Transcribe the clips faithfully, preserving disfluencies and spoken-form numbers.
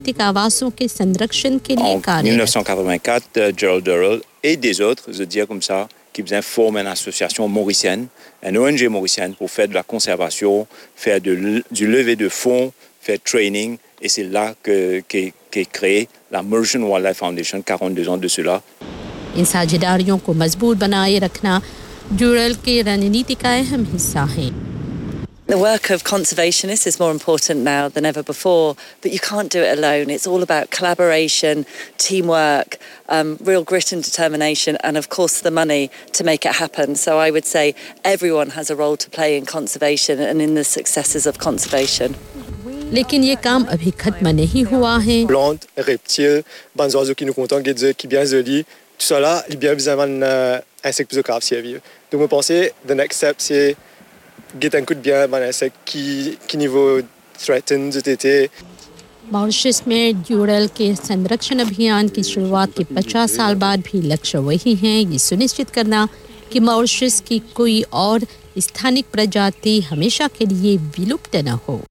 आवासों के संरक्षण के लिए कार्य En dix-neuf cent quatre-vingt-quatre, Gerald Durrell et des autres, je dis comme ça, qui forment une association mauricienne, une O N G mauricienne pour faire de la conservation, faire de, du lever de fonds, faire training, et c'est là que qu'est qu'est créée la Mauritian Wildlife Foundation, quarante-deux ans de cela. इन साझेदारियों को मजबूत बनाए रखना ड्यूरल के रणनीति का अहम हिस्सा है. The work of conservationists is more important now than ever before, but you can't do it alone. It's all about collaboration, teamwork, um, real grit and determination, and of course the money to make it happen. So I would say everyone has a role to play in conservation and in the successes of conservation. लेकिन ये काम अभी खत्म नहीं हुआ है. Plantes, reptiles, bons oiseaux qui nous contactent, qui bien jolis, tout ça là, il bien évidemment un insecte plus grave si vivre. Donc moi pensais, the next step c'est get un coup de bien dans l'insecte qui qui niveau threatened était. Mauritius में ड्यूरल के संरक्षण अभियान की शुरुआत के पचास साल बाद भी लक्ष्य वही है, ये सुनिश्चित करना कि मॉरिशस की कोई और स्थानिक प्रजाति हमेशा के लिए विलुप्त न हो.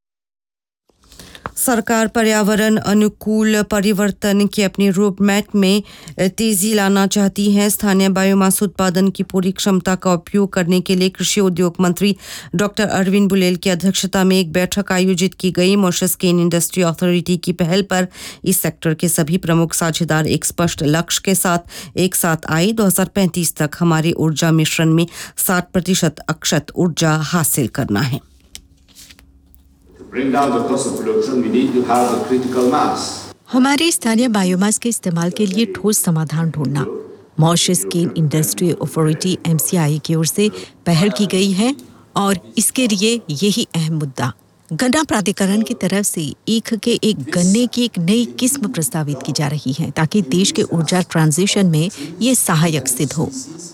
सरकार पर्यावरण अनुकूल परिवर्तन के अपने रोडमैप में तेजी लाना चाहती है. स्थानीय बायोमास उत्पादन की पूरी क्षमता का उपयोग करने के लिए कृषि उद्योग मंत्री डॉक्टर अरविंद बुलेल की अध्यक्षता में एक बैठक आयोजित की गई. मॉरिशस केन इंडस्ट्री अथॉरिटी की पहल पर इस सेक्टर के सभी प्रमुख साझेदार एक स्पष्ट लक्ष्य के साथ एक साथ आए. दो हज़ार पैंतीस तक हमारे ऊर्जा मिश्रण में साठ प्रतिशत अक्षत ऊर्जा हासिल करना है. Bring down the cost of production, we need to have a critical mass. हमारे स्थानीय बायोमास के इस्तेमाल के लिए ठोस समाधान ढूंढना. Mauritius cane industry authority M C आई की ओर से पहल की गई है और इसके लिए यही अहम मुद्दा. गन्ना प्राधिकरण की तरफ से ईख के एक गन्ने की एक नई किस्म प्रस्तावित की जा रही है ताकि देश के ऊर्जा ट्रांजिशन में ये सहायक सिद्ध हो.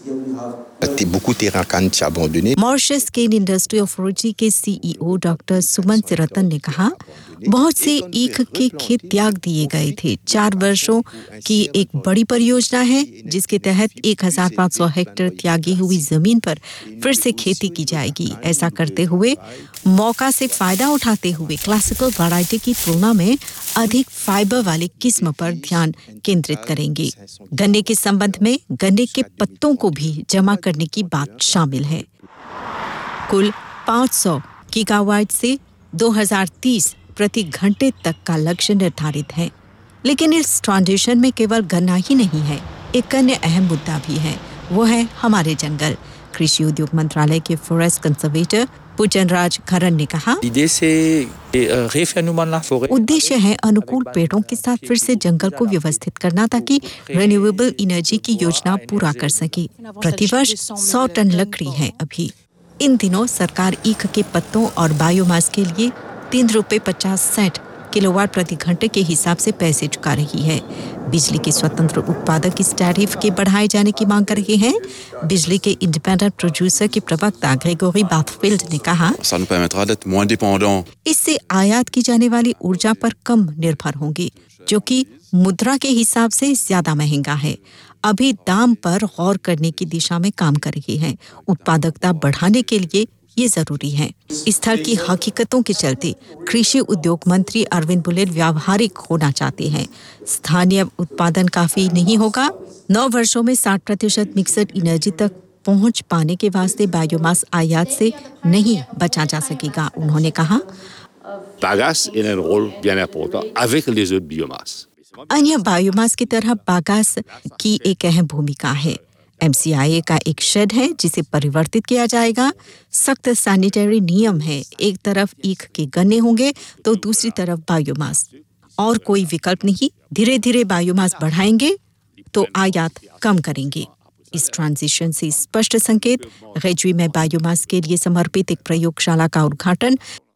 मॉरिशस केन इंडस्ट्री अथॉरिटी के सी ई ओ डॉक्टर सुमन सिरतन ने कहा, बहुत से ईख के खेत त्याग दिए गए थे. चार वर्षों की एक बड़ी परियोजना है जिसके तहत एक हज़ार पाँच सौ हेक्टेयर त्यागी हुई जमीन पर फिर से खेती की जाएगी. ऐसा करते हुए मौका से फायदा उठाते हुए क्लासिकल वैरायटी की तुलना में अधिक फाइबर वाली किस्म पर ध्यान केंद्रित करेंगे. गन्ने के संबंध में गन्ने के पत्तों को भी जमा करने की बात शामिल है. कुल पाँच सौ गीगावाट से दो हज़ार तीस प्रति घंटे तक का लक्ष्य निर्धारित है. लेकिन इस ट्रांजिशन में केवल गन्ना ही नहीं है, एक अन्य अहम मुद्दा भी है, वो है हमारे जंगल. कृषि उद्योग मंत्रालय के फॉरेस्ट कंजर्वेटर पूजनराज खरन ने कहा, उद्देश्य है अनुकूल पेड़ों के साथ फिर से जंगल को व्यवस्थित करना ताकि रिन्यूएबल एनर्जी की योजना पूरा कर सके. प्रतिवर्ष सौ टन लकड़ी है. अभी इन दिनों सरकार ईख के पत्तों और बायोमास के लिए तीन रुपए पचास सेंट किलोवाट प्रति घंटे के हिसाब से पैसे चुका रही है. बिजली के स्वतंत्र उत्पादक इस टैरिफ के बढ़ाए जाने की मांग कर रहे हैं. बिजली के इंडिपेंडेंट प्रोड्यूसर के प्रवक्ता ग्रेगोरी बाथफील्ड ने कहा, इससे आयात की जाने वाली ऊर्जा पर कम निर्भर होंगे, जो कि मुद्रा के हिसाब से ज्यादा महंगा है. अभी दाम पर गौर करने की दिशा में काम कर रही है. उत्पादकता बढ़ाने के लिए ये जरूरी है. स्थल की हकीकतों के चलते कृषि उद्योग मंत्री अरविंद बुलेल व्यावहारिक होना चाहते हैं. स्थानीय उत्पादन काफी नहीं होगा. नौ वर्षों में साठ प्रतिशत मिक्सड एनर्जी तक पहुंच पाने के वास्ते बायोमास आयात से नहीं बचा जा सकेगा. उन्होंने कहा, अन्य बायोमास की तरह बागास की एक अहम भूमिका है. एम सी आई ए का एक शेड है जिसे परिवर्तित किया जाएगा. सख्त सैनिटरी नियम है. एक तरफ ईख के गन्ने होंगे तो दूसरी तरफ बायोमास. और कोई विकल्प नहीं. धीरे धीरे बायोमास बढ़ाएंगे तो आयात कम करेंगे. इस ट्रांजिशन से स्पष्ट संकेत. गैजुई में बायोमास के लिए समर्पित एक प्रयोगशाला का उद्घाटन,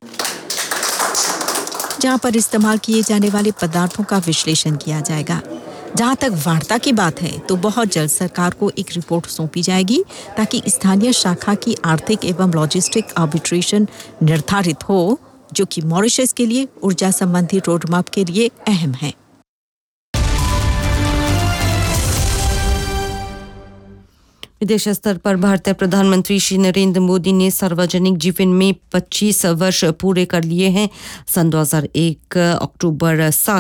जहां पर इस्तेमाल किए जाने वाले पदार्थों का विश्लेषण किया जाएगा. जहां तक वार्ता की बात है तो बहुत जल्द सरकार को एक रिपोर्ट सौंपी जाएगी ताकि स्थानीय शाखा की आर्थिक एवं लॉजिस्टिक आर्बिट्रेशन निर्धारित हो, जो कि मॉरिशस के लिए ऊर्जा संबंधी रोडमैप के लिए अहम है. विदेश स्तर पर भारतीय प्रधानमंत्री श्री नरेंद्र मोदी ने सार्वजनिक जीवन में पच्चीस वर्ष पूरे कर लिए हैं. सन दो हज़ार एक अक्टूबर सात